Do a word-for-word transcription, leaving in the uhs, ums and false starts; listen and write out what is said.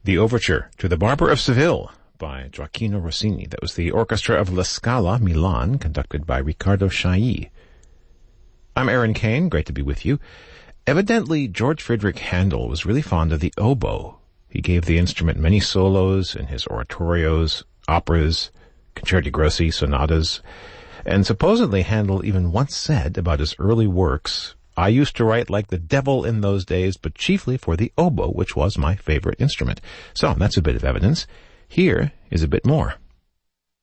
the overture to The Barber of Seville by Gioacchino Rossini. That was the orchestra of La Scala, Milan, conducted by Riccardo Chailly. I'm Aaron Kane. Great to be with you. Evidently, George Friedrich Handel was really fond of the oboe. He gave the instrument many solos in his oratorios, operas, concerti grossi, sonatas, and supposedly Handel even once said about his early works, "I used to write like the devil in those days, but chiefly for the oboe, which was my favorite instrument." So that's a bit of evidence. Here is a bit more.